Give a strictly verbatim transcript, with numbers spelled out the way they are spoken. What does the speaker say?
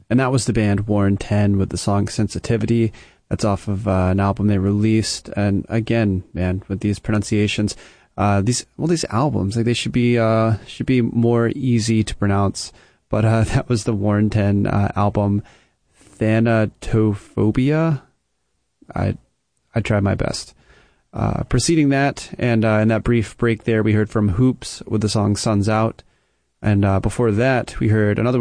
And that was the band Warren ten with the song Sensitivity. That's off of uh, an album they released. And again, man, with these pronunciations, uh, these well, these albums, like they should be uh, should be more easy to pronounce. But uh, that was the Warren ten uh, album, Thanatophobia. I I tried my best. Uh, preceding that, and uh, in that brief break there, we heard from Hoops with the song Sun's Out. And uh, before that, we heard another